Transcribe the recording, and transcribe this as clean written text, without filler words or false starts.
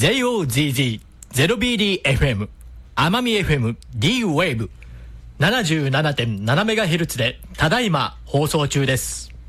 JOZZ0BDFM 奄美 FM D-Wave77.7MHz でただいま放送中です。